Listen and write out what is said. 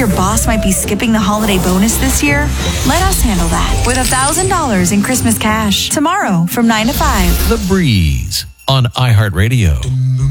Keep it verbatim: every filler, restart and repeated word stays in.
your boss might be skipping the holiday bonus this year? Let us handle that with one thousand dollars in Christmas cash tomorrow from nine to five. The Breeze on iHeartRadio.